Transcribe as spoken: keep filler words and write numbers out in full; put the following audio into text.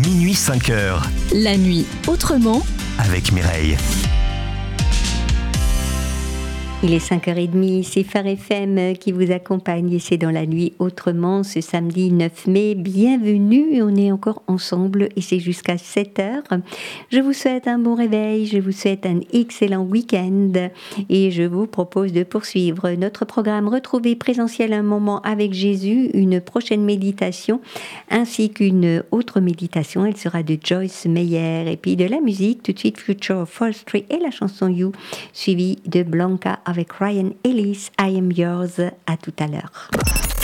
Minuit cinq heures. La nuit autrement Avec Mireille. Il est cinq heures trente, c'est Phare F M qui vous accompagne et c'est dans la nuit autrement ce samedi neuf mai. Bienvenue, on est encore ensemble et c'est jusqu'à sept heures. Je vous souhaite un bon réveil, je vous souhaite un excellent week-end et je vous propose de poursuivre notre programme Retrouver présentiel un moment avec Jésus, une prochaine méditation ainsi qu'une autre méditation. Elle sera de Joyce Meyer et puis de la musique, tout de suite Future Forestry et la chanson You, suivie de Blanca avec Ryan Ellis, I Am Yours. À tout à l'heure.